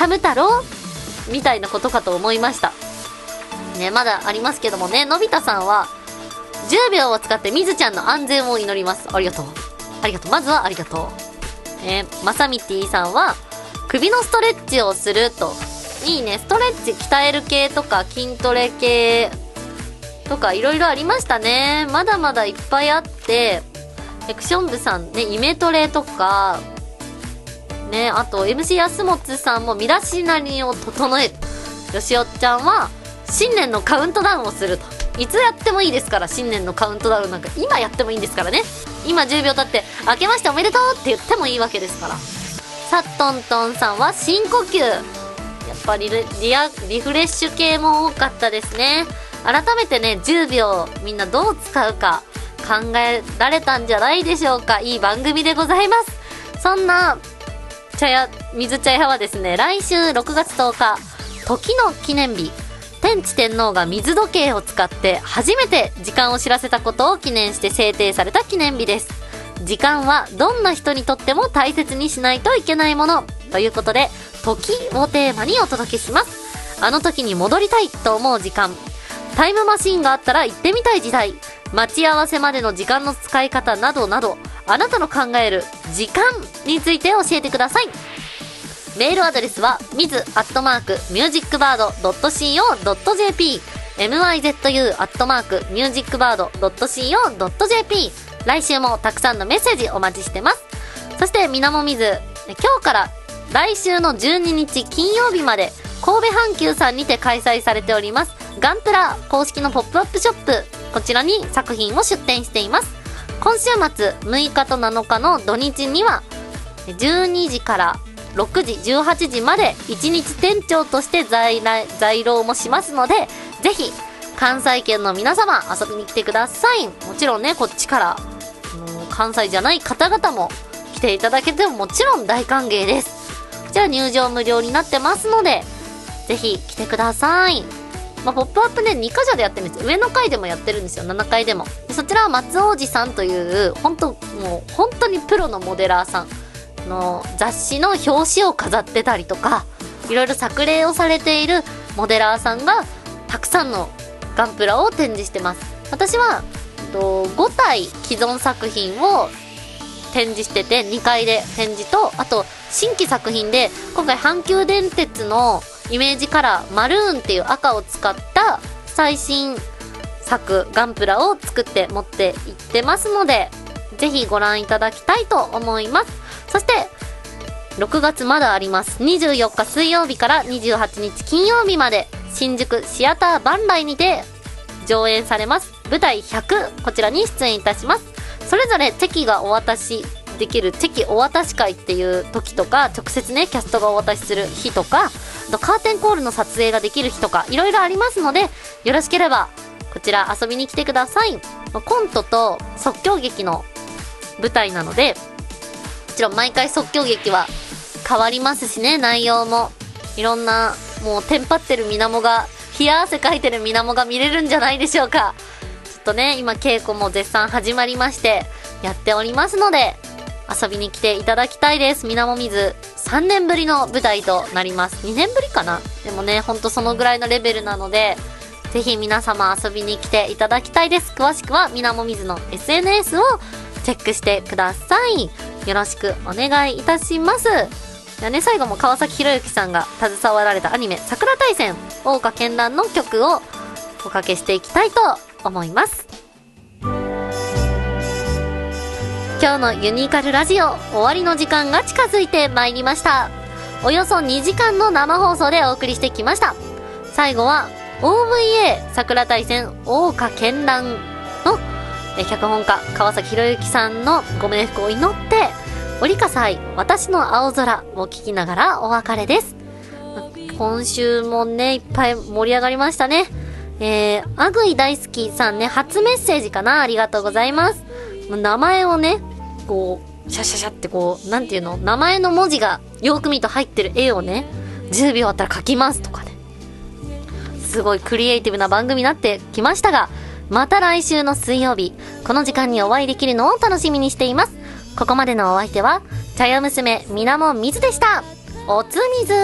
ハム太郎みたいなことかと思いましたね。まだありますけどもね。のび太さんは10秒を使ってみずちゃんの安全を祈ります。ありがとうありがとう、まずはありがとう。まさみてぃさんは首のストレッチをすると。いいね。ストレッチ鍛える系とか筋トレ系とかいろいろありましたね。まだまだいっぱいあって、エクション部さんね、イメトレとかね、あと MC 安本さんも身だしなみを整える。よしおちゃんは新年のカウントダウンをすると。いつやってもいいですから。新年のカウントダウンなんか今やってもいいんですからね。今10秒経って明けましておめでとうって言ってもいいわけですから。さっとんとんさんは深呼吸。やっぱりリフレッシュ系も多かったですね。改めてね、10秒みんなどう使うか考えられたんじゃないでしょうか。いい番組でございます。そんな水茶屋はですね、来週6月10日時の記念日、天智天皇が水時計を使って初めて時間を知らせたことを記念して制定された記念日です。時間はどんな人にとっても大切にしないといけないものということで、時をテーマにお届けします。あの時に戻りたいと思う時間、タイムマシーンがあったら行ってみたい時代、待ち合わせまでの時間の使い方などなど、あなたの考える時間について教えてください。メールアドレスは mizu@musicbird.co.jp mizu@musicbird.co.jp。 来週もたくさんのメッセージお待ちしてます。そしてみなもみず、今日から来週の12日金曜日まで神戸阪急さんにて開催されておりますガンプラ公式のポップアップショップ、こちらに作品を出展しています。今週末6日と7日の土日には12時から6時18時まで1日店長として在労もしますので、ぜひ関西圏の皆様遊びに来てください。もちろんね、こっちから関西じゃない方々も来ていただけてももちろん大歓迎です。こちら入場無料になってますので、ぜひ来てください。ポップアップね、2カ所でやってるんですよ。上の階でもやってるんですよ。7階でも。そちらは松王子さんという本当にプロのモデラーさんの雑誌の表紙を飾ってたりとか、いろいろ作例をされているモデラーさんがたくさんのガンプラを展示してます。私は5体既存作品を展示してて、2階で展示と、あと新規作品で今回阪急電鉄のイメージカラーマルーンっていう赤を使った最新作ガンプラを作って持っていってますので、ぜひご覧いただきたいと思います。そして6月まだあります。24日水曜日から28日金曜日まで新宿シアターバンライにて上演されます舞台100、こちらに出演いたします。それぞれチェキがお渡しできるチェキお渡し会っていう時とか、直接ねキャストがお渡しする日とか、あとカーテンコールの撮影ができる日とか、いろいろありますので、よろしければこちら遊びに来てください。コントと即興劇の舞台なので、もちろん毎回即興劇は変わりますしね、内容もいろんな、もうテンパってる水面が、冷や汗かいてる水面が見れるんじゃないでしょうか。ちょっとね、今稽古も絶賛始まりましてやっておりますので、遊びに来ていただきたいです。みなもみず3年ぶりの舞台となります。2年ぶりかな。でもね、ほんとそのぐらいのレベルなので、ぜひ皆様遊びに来ていただきたいです。詳しくはみなもみずの SNS をチェックしてください。よろしくお願いいたします。ではね、最後も川崎博之さんが携わられたアニメ桜大戦桜花絢爛の曲をおかけしていきたいと思います。今日のユニカルラジオ終わりの時間が近づいてまいりました。およそ2時間の生放送でお送りしてきました。最後は OVA 桜大戦桜花絢爛の脚本家川崎博之さんのご冥福を祈って、折笠愛私の青空を聞きながらお別れです。今週もね、いっぱい盛り上がりましたね。アグイ大好きさんね、初メッセージかな、ありがとうございます。名前をね、こうシャシャシャってこう、なんていうの、名前の文字がよく見ると入ってる絵をね、10秒あったら描きますとかね、すごいクリエイティブな番組になってきましたが、また来週の水曜日この時間にお会いできるのを楽しみにしています。ここまでのお相手は茶屋娘みなもみずでした。おつみず。